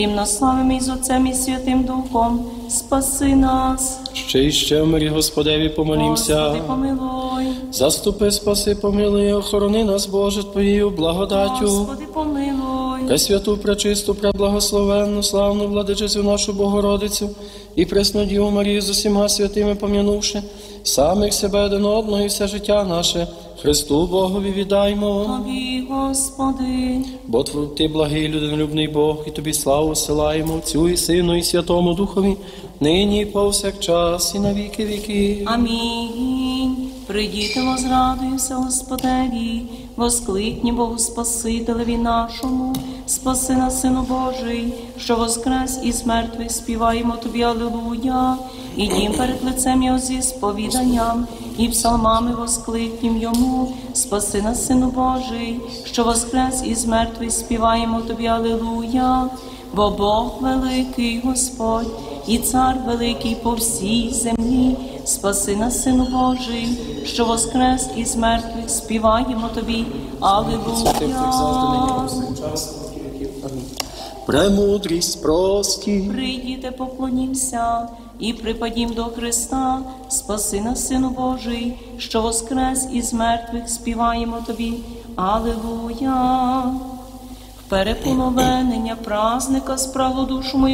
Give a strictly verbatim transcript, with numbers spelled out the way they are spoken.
Славимо із Отцем і Святим Духом, спаси нас. Ще й ще в мирі Господеві помолімся. Господи, помилуй. Заступи, спаси, помилуй, охорони нас, Боже, Твоєю благодаттю. Господи, помилуй. Пресвяту, пречисту, преблагословенну, славну владичицю нашу Богородицю і пресну Діву Марію з усіма святими пом'янувши, самих себе один одного і все життя наше Христу Богові віддаймо. Тобі, Господи. Бо Ти благий, людинолюбний Бог, і Тобі славу силаємо, Отцю і Сину, і Святому Духові, нині і повсякчас, і на віки віки. Амінь. Прийдітимо з радою все Господеві, воскликні Богу Спасителеві нашому, спаси нас, Сину Божий, що воскрес із мертвих, співаємо Тобі, алілуя. Ідім перед лицем Його зі сповіданням, і псалмами воскликнім Йому, спаси нас, Сину Божий, що воскрес із мертвих, співаємо Тобі, алілуя. Бо Бог великий Господь, і Цар великий по всій землі, спаси нас, Сину Божий, що воскрес із мертвих, співаємо Тобі, алілуя. Премудрість прості. Прийдіте, поклонімся і припадім до Христа, спаси нас, Сину Божий, що воскрес із мертвих, співаємо Тобі, алілуя. В переполовинення праздника справу душу мою